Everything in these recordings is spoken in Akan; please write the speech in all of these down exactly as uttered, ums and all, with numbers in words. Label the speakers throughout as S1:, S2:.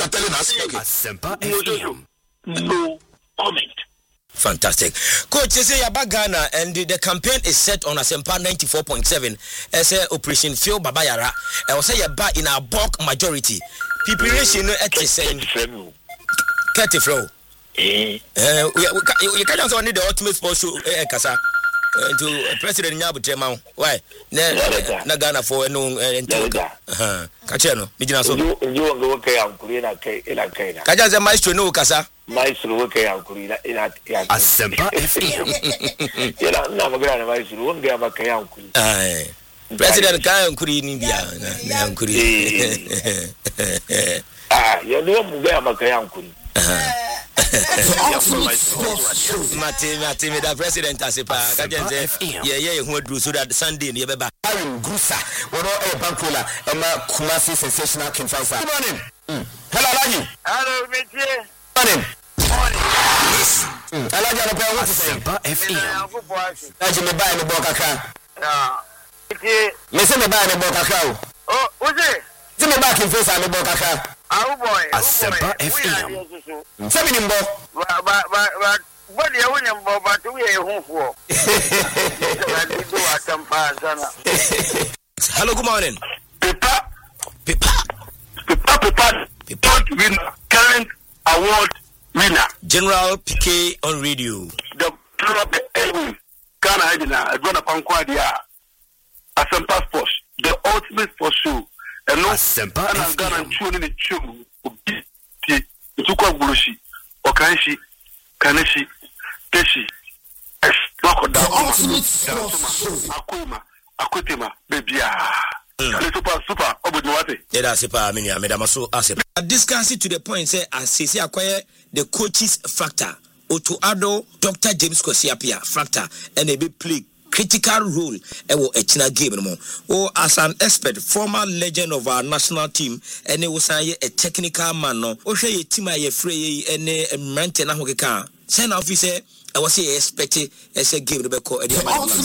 S1: you are telling us. Okay.
S2: Asempa F M.
S3: No comment.
S4: Fantastic. Coach, you say Yaba Ghana and the, the campaign is set on Asempa ninety-four point seven as a Operation Phil Babayara. I will say Yaba in a bulk majority. Preparation at the same. Cut it flow. Eh, you can't also need the ultimate sports show, eh, Kasa. To President Nyabutrema. Why? Na Ghana for no and uh Kacheno, Mijina so.
S3: You won't go okay, I'm Kurina K in a Kena.
S4: Kaja's a maestro no Kasa.
S3: Maestro okay, I'm Kurina in a
S2: Asempa F M.
S3: You know, never gonna maestro, won't get a Kayan Kuri.
S4: Aye. President Kayan Kuri in India.
S3: Ah, you don't get a Kayan Kuri.
S4: Mate, mate, me the president as a pa. Yeah, yeah, who do so that Sunday near Baba.
S1: Aaron Grusa, what are a bankola, Emma Kumasi sensational Kinfasa. Good morning. Hello, Alaji.
S3: Hello, Mitchie.
S1: Morning.
S3: Morning.
S1: Alaji, I'm going to say,
S2: Asempa F M.
S1: Alaji, me buy the Bokaka.
S3: Yeah. Mitchie.
S1: Me say me buy the Bokaka.
S3: Oh, who's it?
S1: See me back in face and the Bokaka.
S3: Oh boy.
S2: Asempa F M.
S1: Seven in Bo.
S3: But, but, but, what do you want, but we are home for?
S4: Hello, good morning.
S3: Pepa,
S4: Pepa,
S3: Pepa, Pepa, Pepa, winner, current award winner.
S4: General P K on radio.
S3: The club, Ghana, I run a Pankwadia, Asempa Sports, the ultimate sports show. And no,
S2: Asempa
S3: I'm Ghana tuning in tune. Tuka Burushi, Okanshi, Kaneshi, Teshi, Akuma, Akutema, baby. Super, super, Obuduate.
S4: Yeah, that's a mini, Madame so as a discuss it to the point, say, as C acquire the coaches factor, or to Ado, Doctor James Kosiapia factor, and a big play. Critical role ewo echina game no o as an expert former legend of our national team and was a technical man no o hwe ye team aye free ene mrante na hokeka say na officer I was say expect as a game no be call e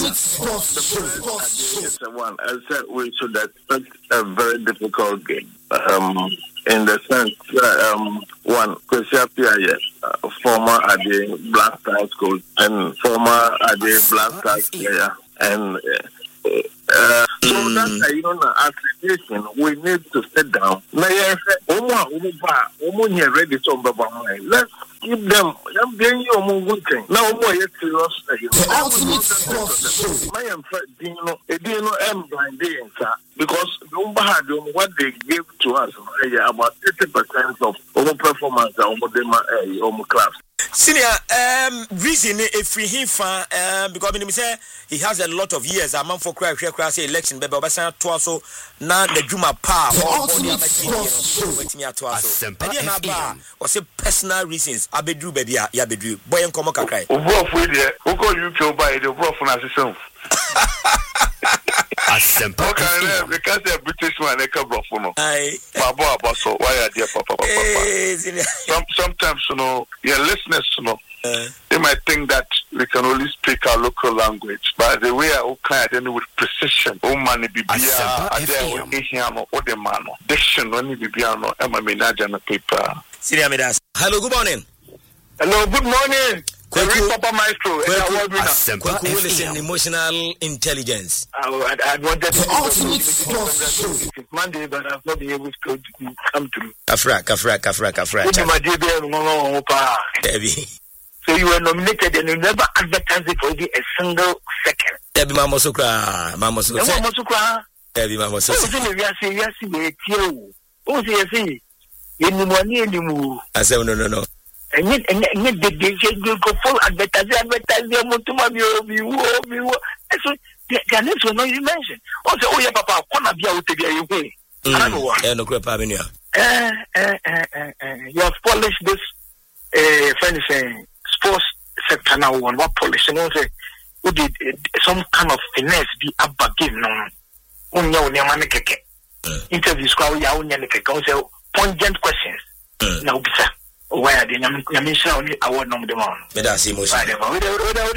S5: one I said we should expect a very difficult game um in the sense uh, um one Kosiapia uh, former at the Black Stars coach and former at the Black Stars player and uh, uh, so mm. that's uh, you know association we need to sit down now yes ready to let's give them them you now more serious my am you know you know am blind because what they gave to us about eighty percent of our performance of our class.
S4: Senior, um, reason if we him fan, um, because I mean, say he has a lot of years. A man for cry, cry, cry, say election, but Obasanjo twaso na the Juma pa or only a material. Wait me at twaso. And then aba was a personal reasons. Abedru baby, ya bedru. Boy and come on, cry.
S5: Ubro for there. Who call you to buy the ubro for assistance?
S2: Asempa F M.
S5: Because they're British man, they come for no.
S4: Aye.
S5: Babo abaso. Why are they papa papa? Some sometimes you know your listeners you know uh, they might think that we can only speak our local language, but the way I kind then with precision. Oh man, bibia ade we hiano o de mano. Diction no ni bibia no e ma menaja na paper.
S4: Senior Midas. Hello, good morning.
S3: Hello, good morning.
S4: Kweku,
S3: Papa Maestro,
S4: Kweku listen emotional intelligence.
S3: I, I, I wanted to it's Monday, but I've not been able to come through.
S4: Kafra, Kafra, Kafra, Kafra.
S3: So you were nominated and you never advertised it for even a single second.
S4: Debbie Mama Sukra, Mama Sukra.
S3: Mama Sukra.
S4: Debbie Mama Sukra. I said, no, no, no.
S3: And yet, and yet, they go full advertising, advertising, Motuma, you, you, so the next one, you mentioned. Also, oh, yeah, Papa, come up here with the I don't know what. No crap, Avenue. You have polished this, uh, friend saying, sports sector now, one, what polish, and also, who did some kind of finesse be up again, no, on your Yamaneke. Interviews, call your own Yaneke, pungent questions. Now, sir. Where the Yamisha only award number one. That's emotion. And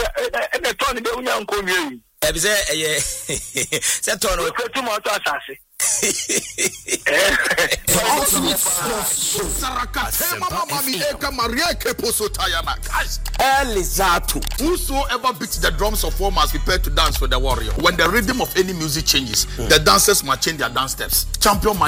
S3: the Tony, the young community. I was a set on two more to assassin.
S6: The ultimate sports show.
S7: Sarakatema mama mi eka Maria Keposo Tayana.
S6: Elizato.
S7: Whosoever beats the drums of war must prepare to dance with the warrior. When the rhythm of any music changes, mm. the dancers must change their dance steps. Champion